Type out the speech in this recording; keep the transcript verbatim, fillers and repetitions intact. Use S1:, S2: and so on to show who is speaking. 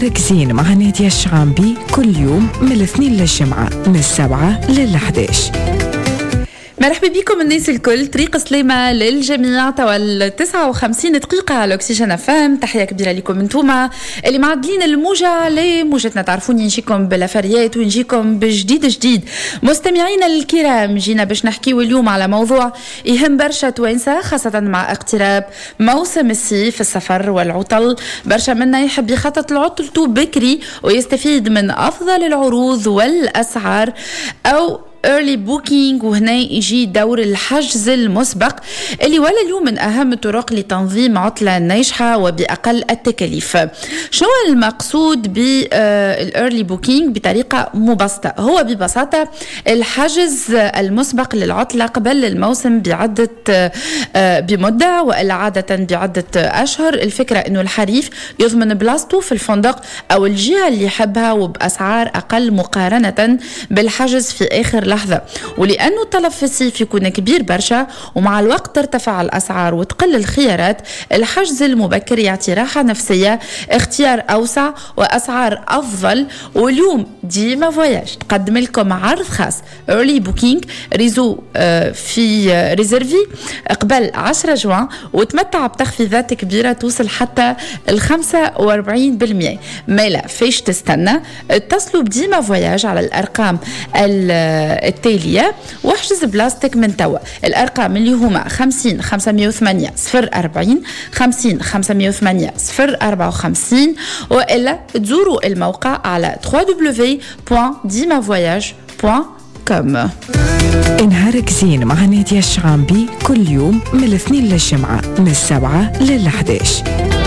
S1: نهارك زين مع نادية الشعامبي كل يوم من الاثنين للجمعة من السبعة للحداش.
S2: مرحبا بكم الناس الكل. طريق سليمة للجميع. توا التسعة وخمسين دقيقة على أكسجين أفام. تحية كبيرة لكم انتوما اللي معدلين الموجة لموجتنا. تعرفوني نجيكم بالأفريات ونجيكم بجديد جديد. مستمعين الكرام، جينا باش نحكيو اليوم على موضوع يهم برشا توانسة، خاصة مع اقتراب موسم الصيف، السفر والعطل. برشا منا يحب يخطط لعطلته بكري ويستفيد من أفضل العروض والأسعار أو early booking، وهنا يجي دور الحجز المسبق اللي ولا اليوم من أهم الطرق لتنظيم عطلة ناجحة وبأقل التكاليف. شو المقصود بالearly booking؟ بطريقة مبسطة، هو ببساطة الحجز المسبق للعطلة قبل الموسم بعدة بمدة، وإلا عادة بعدة أشهر. الفكرة إنه الحريف يضمن بلاصته في الفندق أو الجهة اللي يحبها وبأسعار أقل مقارنة بالحجز في آخر لحظة. ولأنه الطلب في الصيف يكون كبير برشا ومع الوقت ترتفع الأسعار وتقل الخيارات، الحجز المبكر يعطي راحة نفسية، اختيار أوسع وأسعار أفضل. واليوم ديما فواياج تقدم لكم عرض خاص early booking ريزو في ريزيرفي قبل عشرة جوان، وتمتع بتخفيضات كبيرة توصل حتى الخمسة وأربعين بالمئة. مالا فيش تستنى، اتصلوا بديما فواياج على الأرقام التالية واحجز بلاستيك من توا. الأرقام اللي هما خمسين خمسمية وثمانية صفر أربعين، خمسين خمسمية وثمانية صفر أربعة وخمسين، وإلا تزوروا الموقع على دبليو دبليو دبليو دوت ديما فواياج دوت كوم.
S1: نهارك زين مع نادية الشعامبي كل يوم من الاثنين للجمعة من السبعة للحداش.